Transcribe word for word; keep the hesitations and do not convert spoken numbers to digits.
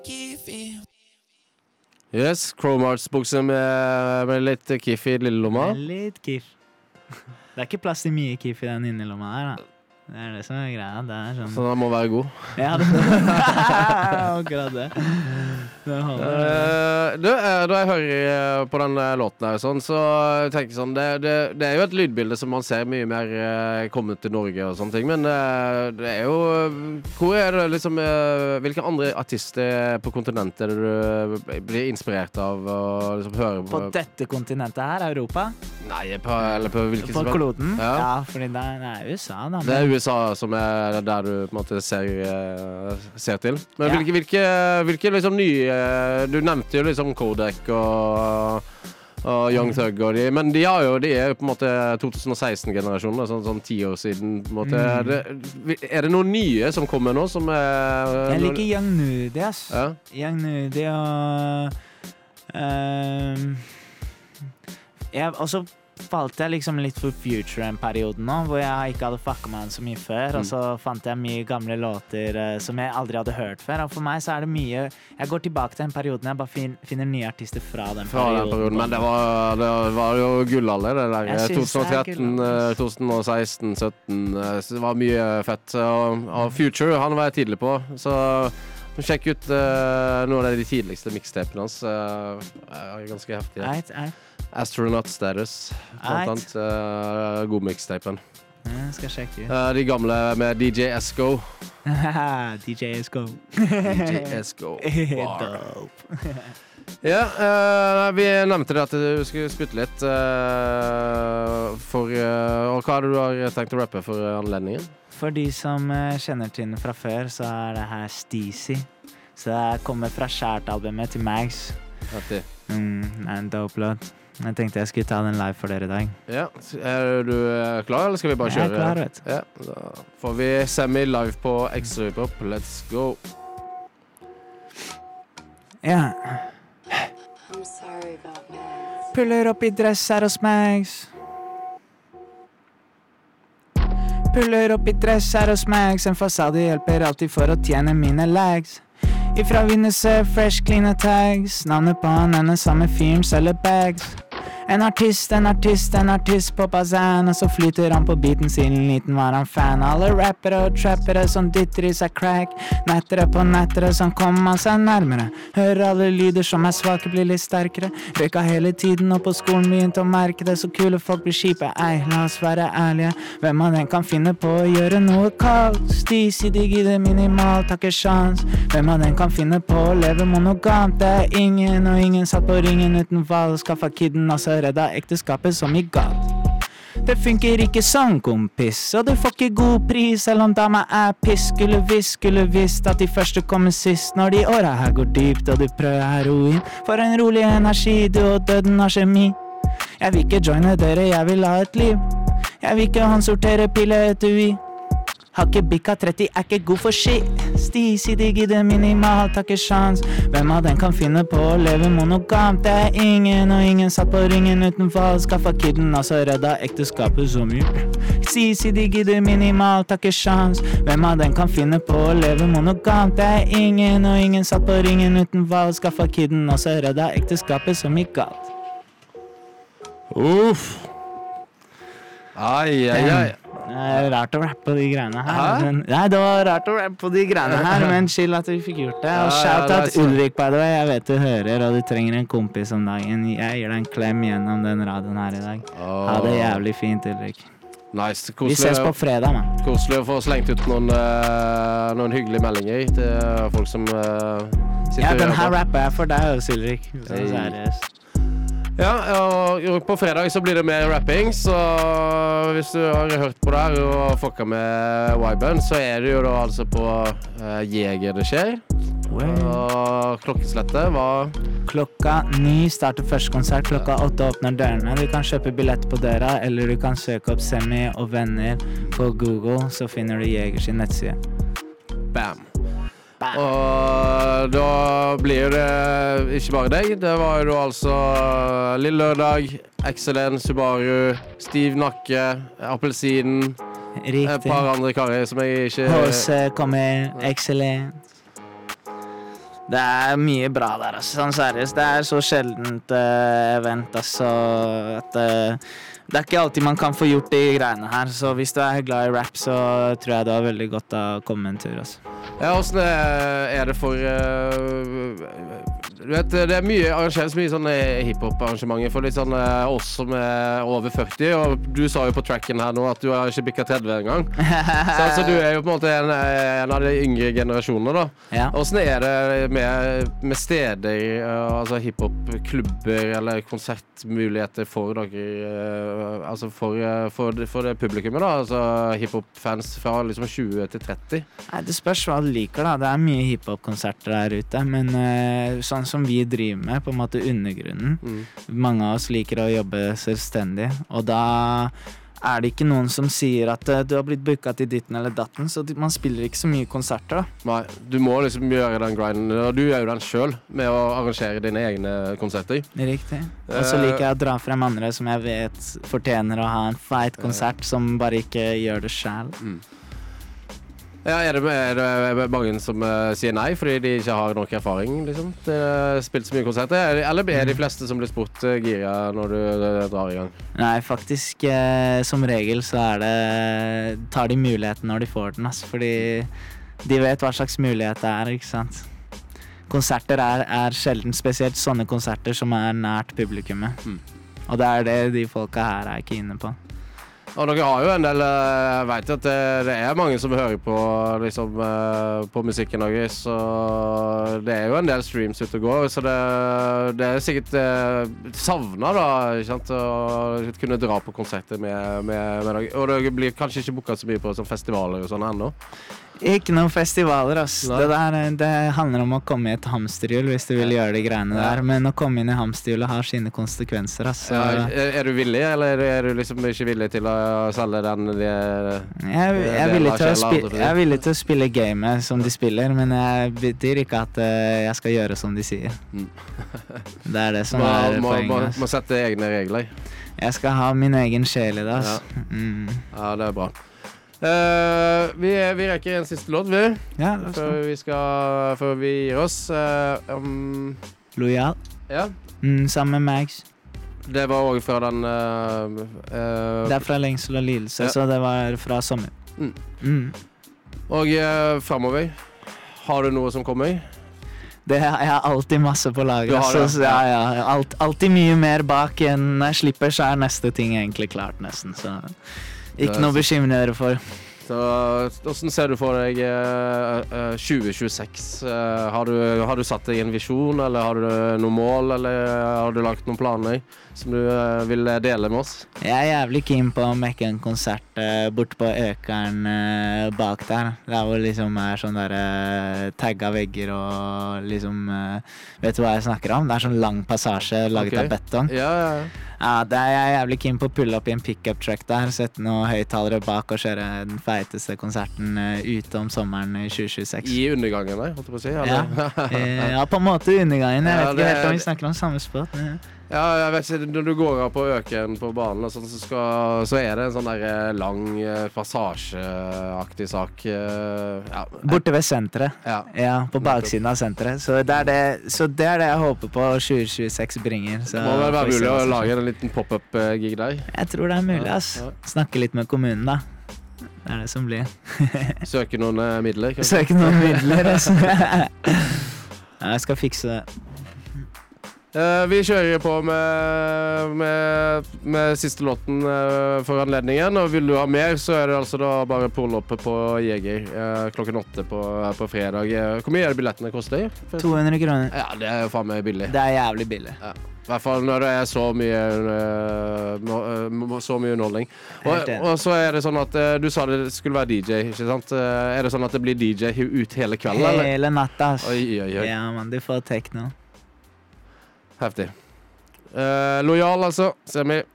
Yes, Chromarts bukse med, med litt kiff I lille lomma. Med litt kiff. Det er ikke plass til mye kiff I den innelomma der, da. Det er det som er greia. Det er sånn... Så den må være god. Ja, det akkurat det. Det holder. Uh, du, uh, da jeg hører på den uh, låten her, sånn, så tenker jeg sånn, det, det, det er jo et lydbilde som man ser mye mer uh, kommet til Norge og sånne ting, men uh, det er jo, hvor er det liksom, uh, hvilke andre artister på kontinentet er det du blir inspirert av å liksom, høre på? På dette kontinentet her, Europa? Nei, på, eller på hvilken På kloden? Ja. Ja, ja fordi det er, det er USA da. Men... Det er U S A som er der du på en måte ser, uh, ser til. Men ja. hvilke, hvilke, hvilke liksom nye, du nevnte jo liksom Kodak og, og Young Thug og de, men de, har jo, de er jo på en måte twenty sixteen-generasjonen, sånn, sånn ti år siden på en måte. Mm. Er, det, er det noen nye som kommer nå som er... Jeg liker Young Nudy, ass. Ja. Young Nudy og... Uh, jeg, også falt jeg liksom litt for Future en periode nå, hvor jeg ikke hadde fucket med han så mye før, mm. og så fant jeg mye gamle låter uh, som jeg aldri hadde hørt før, og for meg så er det mye, jeg går tilbake til den perioden, jeg bare fin, finner nye artister fra den fra perioden. Den perioden. Men det var, det var jo gullalder, det der, twenty thirteen, twenty sixteen, seventeen, det var mye fett, og, og Future, han var jeg tidlig på, så sjekk ut uh, noen av de tidligste mixtapene hans, uh, er ganske heftige. Eit, eit. Astronaut Status, blant annet uh, god mixtapen. Jeg skal sjekke ut. Uh, de gamle med D J Esco. D J Esco. D J Esco. Ja, uh, vi nevnte det at du skulle spytte litt uh, for, uh, og hva er det du har tenkt å rappe for anledningen? For de som uh, kjenner til den fra før, så er det her Steezy. Så det kommer fra Skjært-albumet til Mags. Mm, det er en dope låt. Jeg tenkte jeg skulle ta den live for dere I dag. Ja, er du klar, eller skal vi bare kjøre? Jeg er klar, vet du. Ja, da får vi semi live på Extra Hip-Hop. Let's go! Ja. Puller opp I dress her hos Mags. Puller opp I dress her hos Mags. En fasade hjelper alltid for å tjene mine lags. Ifra Vinneset, fresh, clean tags. Navnet på han er den samme fyren, selger bags. En artist, en artist, en artist på bazan. Og så flyter han på beaten siden liten var han fan. Alle rappere og trappere som dytter I seg crack. Nettere på nettere som kommer man seg nærmere. Hører alle lyder som er svake blir litt sterkere. Røyka hele tiden og på skolen begynte å merke det. Så kule folk blir kjipe, ei, la oss være ærlige. Hvem av den kan finne på å gjøre noe kaldt? Steezy, de gidder minimalt, har ikke sjans. Hvem av den kan finne på å leve monogant? Det er ingen, og ingen satt på ringen uten valg. Skaffa kidden, altså redda ekteskapet som I galt. Det funker ikke sånn, kompis, og du får ikke god pris, selv om dama er piss. Skulle visst, skulle visst at de første kommer sist, når de åra her går dypt, og du prøver heroin. For en rolig energi, du og døden har kjemi. Jeg vil ikke joine dere, jeg vil ha et liv. Jeg vil ikke håndsortere pille-etui. Har ikke bikka tretti, er ikke god for shit. Steezy, de gidder minimalt, har ikke sjans. Hvem av den kan finne på å leve monogamt? Det er ingen, og ingen satt på ringen uten valg. Skaffa kidden, altså redda ekteskapet så mye. Steezy, de gidder minimalt, har ikke sjans. Hvem av den kan finne på å leve monogamt? Det er ingen, og ingen satt på ringen uten valg. Skaffa kidden, altså redda ekteskapet som gikk galt. Uff. Ai, ai, ai. Det er rart å rappe på de greiene her. Men, nei, det var rart å rappe på de greiene her, men chill at vi fikk gjort det. Og Ja, shout ja, out det er Ulrik, by the way. Jeg vet du hører, og du trenger en kompis om dagen. Jeg gir deg en klem gjennom den radioen her I dag. Ha det jævlig fint, Ulrik. Nice. Vi ses på fredag, man. Koselig å få slengt ut noen, uh, noen hyggelige meldinger til folk som uh, sitter Ja, og den hører her på. rapper jeg for deg også, Ulrik. Så Hey. seriøst. Ja, og på fredag så blir det mer rapping, så hvis du har hørt på det her og fucka med Viben, så er det jo da altså på uh, Jeger det skjer. Og klokkeslettet var... Klokka ni starter første konsert, klokka åtte åpner dørene. Du kan kjøpe billett på døra, eller du kan søke opp Semi og venner på Google, så finner du Jeger sin nettside. Bam! Og da blir det ikke bare deg, det var jo da altså Lille Lørdag, Excelen, Subaru, Stiv Nakke, Appelsinen, Riktig. et par andre karer som jeg ikke... H C kommer, excellent. Det er mye bra der, altså. Sånn seriøst. Det er så sjeldent uh, event, altså, at uh, det er ikke alltid man kan få gjort de greiene her. Så hvis du er glad i rap, så tror jeg du har veldig godt av å komme en tur, altså. Ja, hvordan er det for uh, du vet, det er mye arrangeres mye sånne hiphop-arrangementer for litt sånn uh, oss som er over førti, og du sa jo på tracken her nå at du har ikke bikket tretti engang. Så altså, du er jo på en måte en, en av de yngre generasjoner da. Ja. Hvordan er det med, med steder, uh, altså hiphop-klubber eller konsertmuligheter for dere, uh, altså for, uh, for, for det publikummet da, altså hiphop-fans fra liksom tjue til tretti? Nei, det spørs hva du liker da. Det er mye hiphop-konserter der ute, men uh, sånn som vi driver med, på en måte undergrunnen. Mm. Mange av oss liker å jobbe selvstendig, og da er det ikke noen som sier at uh, du har blitt booket i ditten eller datten, så man spiller ikke så mye konserter da. Nei, du må liksom gjøre den grinden, og du gjør jo den selv med å arrangere dine egne konserter. Riktig. Og så liker jeg å dra frem andre som jeg vet fortjener å ha en feit konsert, som bare ikke gjør det selv. Mm. Ja, er det, er det mange som uh, sier nei fordi de ikke har nok erfaring, liksom? De har spilt så mye konserter, eller er de fleste som blir spurt uh, gira når du uh, drar i gang? Nei, faktisk, uh, som regel så er det, tar de muligheten når de får den, altså, fordi de vet hva slags mulighet det er, ikke sant? Konserter er, er sjelden, spesielt sånne konserter som er nært publikummet. Mm. Og det er det de folka her er ikke inne på. Og dere har jo en del, jeg vet at det, det er mange som hører på, liksom, på musikken deres, så det er jo en del streams ute og går, så det, det er sikkert savnet da, ikke sant, å kunne dra på konserter med, med, med dere. Og dere blir kanskje ikke booket så mye på sånn festivaler og sånn ennå? Ikke noen festivaler, ass. Det, der, det handler om å komme i et hamsterhjul hvis du vil gjøre de greiene ja. Der, men å komme inn i hamsterhjulet har sine konsekvenser, ass. Ja, er, er du villig, eller er du liksom ikke villig til å selge den? De, jeg, jeg, er villig til å spille, jeg er villig til å spille gamet som de spiller, men jeg betyr ikke at uh, jeg skal gjøre som de sier. Mm. Det er det som må, er må, poenget. Må, må sette egne regler. Jeg skal ha min egen sjel i det, ass. Ja, mm. ja det er bra. Uh, vi, vi rekker en siste låt, vi. Ja, før vi skal Før vi gir oss. Uh, um, Lojal. Ja. Mm, sammen med Max. Det var også fra den uh, uh, Det er fra Lengsel og lidelse, ja. Så det var fra sommer. Mm. Mm. Og uh, fremover, har du noe som kommer? Det, jeg har alltid masse på lager. Altså, ja, ja. Alt, alltid mye mer bak enn jeg slipper, så er neste ting egentlig klart nesten. Så ikke noe bekymring dere for. Så hvordan ser du for deg uh, uh, tjue tjueseks? Uh, har, du, har du satt deg en visjon, eller har du noen mål, eller har du lagt noen planer som du uh, vil dele med oss? Jeg er jævlig keen på å mekke en konsert uh, bort på Økeren uh, bak der. Der hvor liksom er sånn der uh, tagga vegger og liksom uh, vet du hva jeg snakker om? Det er sånn lang passasje laget okay. av betong. Ja, ja, ja. Ja, det er jeg jævlig keen på å pulle opp i en pick-up truck der, sette noen høyttalere bak og kjøre den feiteste konserten uh, ute om sommeren i tjue tjueseks. I undergangen der, holdt jeg på å si? Ja. ja, på en måte i undergangen. Jeg ja, vet ikke det... helt om vi snakker om samme spot. Ja. Ja, jeg vet ikke, når du går av på Øken på banen og sånn, så, skal, så er det en sånn der lang passasjeaktig sak. Ja. Borte ved senteret. Ja. Ja, på baksiden av senteret. Så det er det, så det, er det jeg håper på tjue tjueseks bringer. Så det må vel være mulig å lage en liten pop-up-gig der? Jeg tror det er mulig, ass. Ja, ja. Snakke litt med kommunen, da. Det er det som blir. Søke noen uh, midler, kanskje? Søke noen midler, altså. Ja, jeg skal fikse det. Uh, vi kjører på med, med, med siste låten uh, for anledningen, og vil du ha mer, så er det altså da bare pull opp på Jeger uh, klokken åtte på, på fredag. Uh, hvor mye er det billettene koster? to hundre kroner. Ja, det er jo faen meg billig. Det er jævlig billig. Ja. I hvert fall når det er så mye uh, så mye underholdning. Og, og så er det sånn at uh, du sa det skulle være D J, ikke sant? Uh, er det sånn at det blir D J ut hele kvelden, hele eller? Hele natta. Oi, oi, oi. Ja, man, du får techno. Heftig. Uh, lojal, altså. Ser vi.